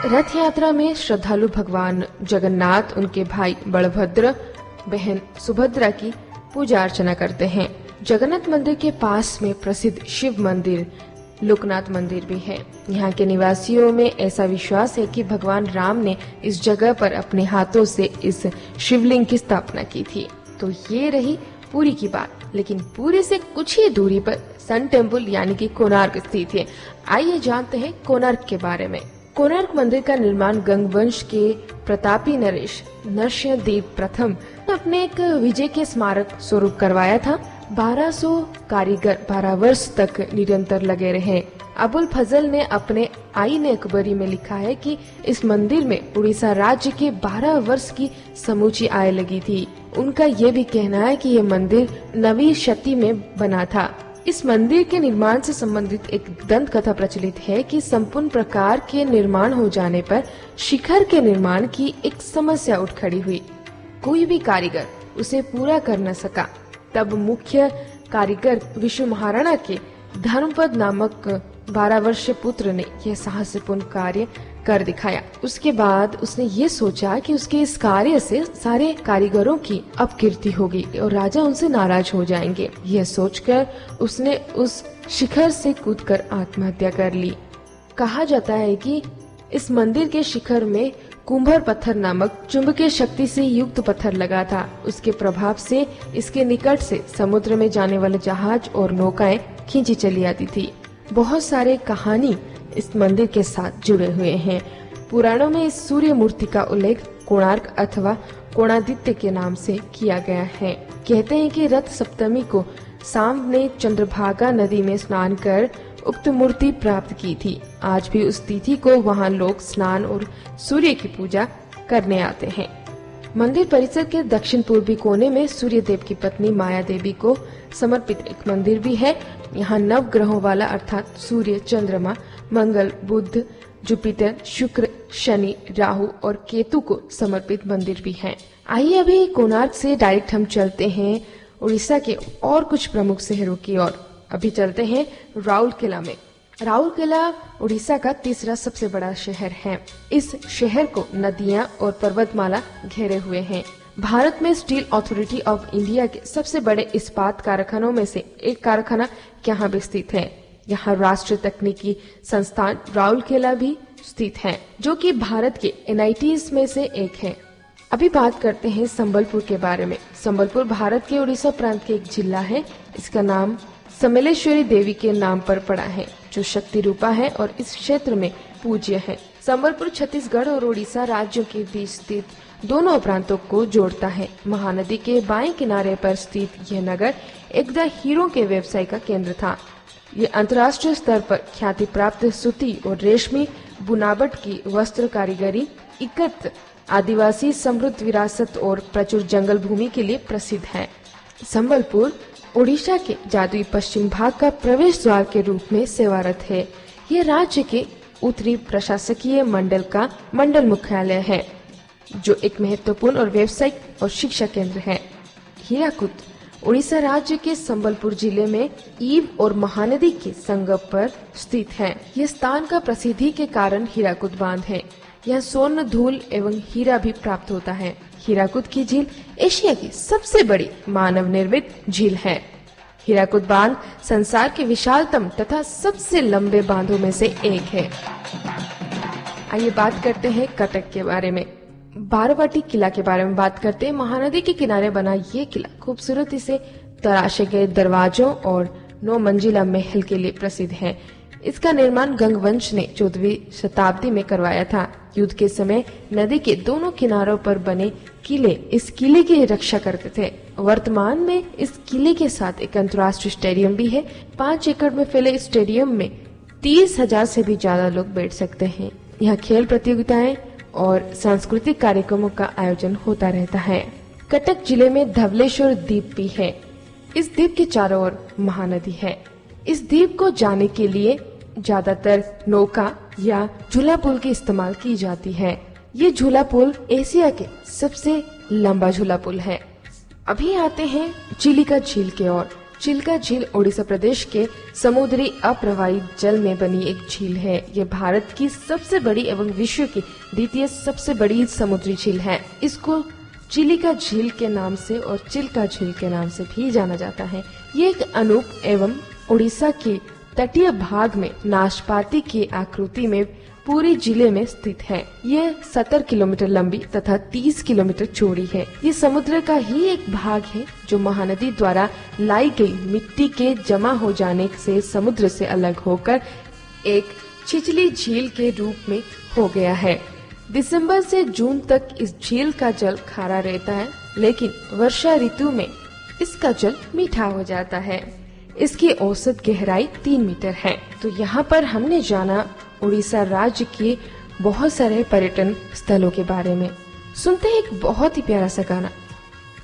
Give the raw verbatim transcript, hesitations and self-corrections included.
रथ यात्रा में श्रद्धालु भगवान जगन्नाथ, उनके भाई बलभद्र, बहन सुभद्रा की पूजा अर्चना करते हैं। जगन्नाथ मंदिर के पास में प्रसिद्ध शिव मंदिर लोकनाथ मंदिर भी है। यहाँ के निवासियों में ऐसा विश्वास है कि भगवान राम ने इस जगह पर अपने हाथों से इस शिवलिंग की स्थापना की थी। तो ये रही पुरी की बात, लेकिन पुरी से कुछ ही दूरी पर सन टेम्पल यानी कि कोणार्क स्थित है। आइए जानते हैं कोणार्क के बारे में। कोणार्क मंदिर का निर्माण गंग वंश के प्रतापी नरेश नरसिंहदेव प्रथम अपने एक विजय के स्मारक स्वरूप करवाया था। बारह सौ कारीगर बारह वर्ष तक निरंतर लगे रहे। अबुल फजल ने अपने आईन अकबरी में लिखा है कि इस मंदिर में उड़ीसा राज्य के बारह वर्ष की समूची आय लगी थी। उनका ये भी कहना है कि यह मंदिर नवीं शती में बना था। इस मंदिर के निर्माण से संबंधित एक दंत कथा प्रचलित है कि संपूर्ण प्रकार के निर्माण हो जाने पर शिखर के निर्माण की एक समस्या उठ खड़ी हुई। कोई भी कारीगर उसे पूरा कर न सका। तब मुख्य कारीगर विष्णु महाराणा के धर्मपद नामक बारह वर्षीय पुत्र ने यह साहसपूर्ण कार्य कर दिखाया। उसके बाद उसने ये सोचा कि उसके इस कार्य से सारे कारीगरों की अपकीर्ति होगी और राजा उनसे नाराज हो जाएंगे। यह सोचकर उसने उस शिखर से कूदकर आत्महत्या कर ली। कहा जाता है कि इस मंदिर के शिखर में कुंभर पत्थर नामक चुंबकीय शक्ति से युक्त पत्थर लगा था। उसके प्रभाव से इसके निकट से समुद्र में जाने वाले जहाज और नौकाएं खींची चली आती थी। बहुत सारे कहानी इस मंदिर के साथ जुड़े हुए हैं। पुराणों में इस सूर्य मूर्ति का उल्लेख कोणार्क अथवा कोणादित्य के नाम से किया गया है। कहते हैं कि रथ सप्तमी को सांब ने चंद्रभागा नदी में स्नान कर उक्त मूर्ति प्राप्त की थी। आज भी उस तिथि को वहां लोग स्नान और सूर्य की पूजा करने आते हैं। मंदिर परिसर के दक्षिण पूर्वी कोने में सूर्य देव की पत्नी माया देवी को समर्पित एक मंदिर भी है। यहाँ नव ग्रहों वाला अर्थात सूर्य, चंद्रमा, मंगल, बुध, जुपिटर, शुक्र, शनि, राहु और केतु को समर्पित मंदिर भी है। आइए अभी कोणार्क से डायरेक्ट हम चलते हैं उड़ीसा के और कुछ प्रमुख शहरों की ओर। अभी चलते हैं राउरकेला में। राउरकेला उड़ीसा का तीसरा सबसे बड़ा शहर है। इस शहर को नदियां और पर्वतमाला घेरे हुए हैं। भारत में स्टील अथॉरिटी ऑफ इंडिया के सबसे बड़े इस्पात कारखानों में से एक कारखाना यहाँ भी स्थित है। यहाँ राष्ट्रीय तकनीकी संस्थान राउरकेला भी स्थित है, जो कि भारत के एन आई टीज़ में से एक है। अभी बात करते हैं संबलपुर के बारे में। संबलपुर भारत के उड़ीसा प्रांत के एक जिला है। इसका नाम समलेश्वरी देवी के नाम पर पड़ा है, जो शक्ति रूपा है और इस क्षेत्र में पूज्य है। संबलपुर छत्तीसगढ़ और उड़ीसा राज्यों के बीच स्थित दोनों प्रांतों को जोड़ता है। महानदी के बाएं किनारे पर स्थित यह नगर एकदा हीरों के व्यवसाय का केंद्र था। ये अंतर्राष्ट्रीय स्तर पर ख्याति प्राप्त सूती और रेशमी बुनावट की वस्त्र कारीगरी, इकत, आदिवासी समृद्ध विरासत और प्रचुर जंगल भूमि के लिए प्रसिद्ध है। संबलपुर ओडिशा के जादुई पश्चिम भाग का प्रवेश द्वार के रूप में सेवारत है। ये राज्य के उत्तरी प्रशासकीय मंडल का मंडल मुख्यालय है, जो एक महत्वपूर्ण और व्यावसायिक और शिक्षा केंद्र है। हीराकुद उड़ीसा राज्य के संबलपुर जिले में ईव और महानदी के संगम पर स्थित है। यह स्थान का प्रसिद्धि के कारण हीराकुद बांध है। यह स्वर्ण, धूल एवं हीरा भी प्राप्त होता है। हीराकुद की झील एशिया की सबसे बड़ी मानव निर्मित झील है। हीराकुद बांध संसार के विशालतम तथा सबसे लंबे बांधों में से एक है। आइए बात करते हैं कटक के बारे में। बारवाटी किला के बारे में बात करते हैं। महानदी के किनारे बना ये किला खूबसूरती से तराशे गए दरवाजों और नौ मंजिला महल के लिए प्रसिद्ध है। इसका निर्माण गंग वंश ने चौदहवीं शताब्दी में करवाया था। युद्ध के समय नदी के दोनों किनारों पर बने किले इस किले की रक्षा करते थे। वर्तमान में इस किले के साथ एक अंतर्राष्ट्रीय स्टेडियम भी है। पाँच एकड़ में फैले इस स्टेडियम में तीस हजार से भी ज्यादा लोग बैठ सकते हैं। यहाँ खेल प्रतियोगिताएं और सांस्कृतिक कार्यक्रमों का आयोजन होता रहता है। कटक जिले में धवलेश्वर द्वीप भी है। इस द्वीप के चारों ओर महानदी है। इस द्वीप को जाने के लिए ज्यादातर नौका या झूला पुल की इस्तेमाल की जाती है। ये झूला पुल एशिया के सबसे लंबा झूला पुल है। अभी आते हैं चिलिका झील के ओर। चिल्का झील ओडिशा प्रदेश के समुद्री अप्रवाहित जल में बनी एक झील है। ये भारत की सबसे बड़ी एवं विश्व की द्वितीय सबसे बड़ी समुद्री झील है। इसको चिलिका झील के नाम से और चिल्का झील के नाम से भी जाना जाता है। ये एक अनूप एवं उड़ीसा के तटीय भाग में नाशपाती की आकृति में पूरे जिले में स्थित है। यह सत्तर किलोमीटर लंबी तथा तीस किलोमीटर चौड़ी है। ये समुद्र का ही एक भाग है जो महानदी द्वारा लाई गई मिट्टी के जमा हो जाने से समुद्र से अलग होकर एक छिछली झील के रूप में हो गया है। दिसंबर से जून तक इस झील का जल खारा रहता है, लेकिन वर्षा ऋतु में इसका जल मीठा हो जाता है। इसकी औसत गहराई तीन मीटर है। तो यहाँ पर हमने जाना उड़ीसा राज्य के बहुत सारे पर्यटन स्थलों के बारे में। सुनते हैं एक बहुत ही प्यारा सा गाना।